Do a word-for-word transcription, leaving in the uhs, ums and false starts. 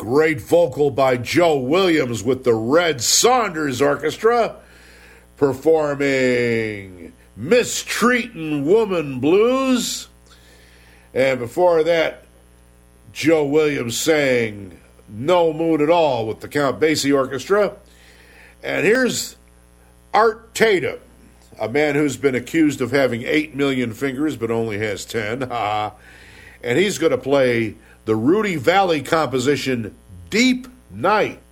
Great vocal by Joe Williams with the Red Saunders Orchestra performing Mistreatin' Woman Blues. And before that, Joe Williams sang No Moon at All with the Count Basie Orchestra. And here's Art Tatum, a man who's been accused of having eight million fingers but only has ten. And he's going to play the Rudy Valley composition Deep Night.